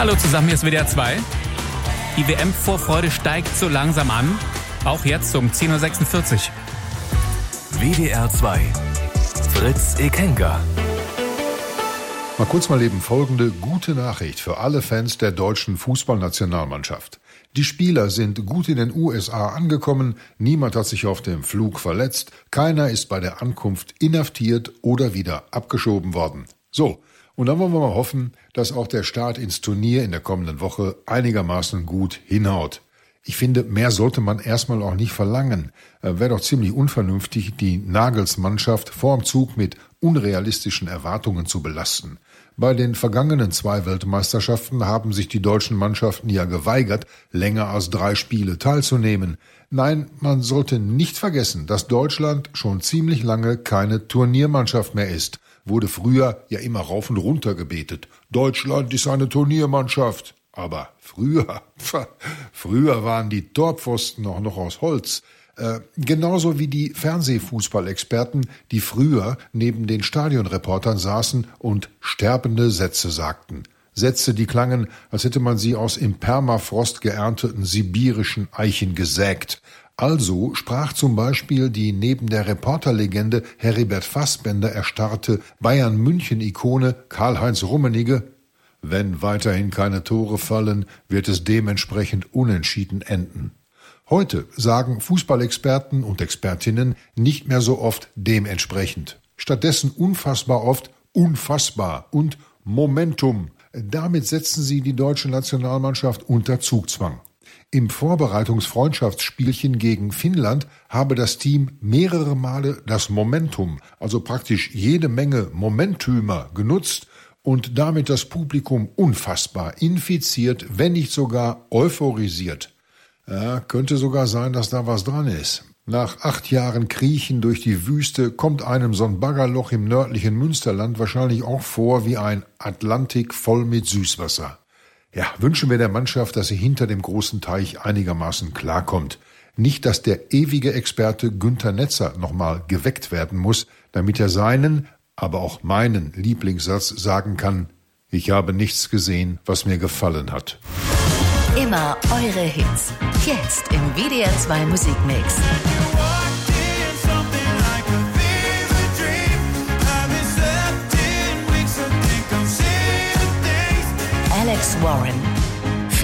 Hallo zusammen, hier ist WDR 2. Die WM-Vorfreude steigt so langsam an, auch jetzt um 10.46 Uhr. WDR 2 Fritz Ekenga. Mal eben folgende gute Nachricht für alle Fans der deutschen Fußballnationalmannschaft. Die Spieler sind gut in den USA angekommen, niemand hat sich auf dem Flug verletzt, keiner ist bei der Ankunft inhaftiert oder wieder abgeschoben worden. So, und dann wollen wir mal hoffen, dass auch der Start ins Turnier in der kommenden Woche einigermaßen gut hinhaut. Ich finde, mehr sollte man erstmal auch nicht verlangen. Wäre doch ziemlich unvernünftig, die Nagelsmannschaft vorm Zug mit unrealistischen Erwartungen zu belasten. Bei den vergangenen 2 Weltmeisterschaften haben sich die deutschen Mannschaften ja geweigert, länger als 3 Spiele teilzunehmen. Nein, man sollte nicht vergessen, dass Deutschland schon ziemlich lange keine Turniermannschaft mehr ist. Wurde früher ja immer rauf und runter gebetet. Deutschland ist eine Turniermannschaft. Aber früher waren die Torpfosten auch noch aus Holz. Genauso wie die Fernsehfußballexperten, die früher neben den Stadionreportern saßen und sterbende Sätze sagten. Sätze, die klangen, als hätte man sie aus im Permafrost geernteten sibirischen Eichen gesägt. Also sprach zum Beispiel die neben der Reporterlegende Heribert Fassbender erstarrte Bayern-München-Ikone Karl-Heinz Rummenigge: Wenn weiterhin keine Tore fallen, wird es dementsprechend unentschieden enden. Heute sagen Fußballexperten und Expertinnen nicht mehr so oft dementsprechend. Stattdessen unfassbar oft unfassbar und Momentum. Damit setzen sie die deutsche Nationalmannschaft unter Zugzwang. Im Vorbereitungsfreundschaftsspielchen gegen Finnland habe das Team mehrere Male das Momentum, also praktisch jede Menge Momenttümer, genutzt und damit das Publikum unfassbar infiziert, wenn nicht sogar euphorisiert. Ja, könnte sogar sein, dass da was dran ist. Nach 8 Jahren Kriechen durch die Wüste kommt einem so ein Baggerloch im nördlichen Münsterland wahrscheinlich auch vor wie ein Atlantik voll mit Süßwasser. Ja, wünschen wir der Mannschaft, dass sie hinter dem großen Teich einigermaßen klarkommt. Nicht, dass der ewige Experte Günther Netzer nochmal geweckt werden muss, damit er seinen, aber auch meinen Lieblingssatz sagen kann: Ich habe nichts gesehen, was mir gefallen hat. Immer eure Hits. Jetzt im WDR 2 Musikmix. Alex Warren.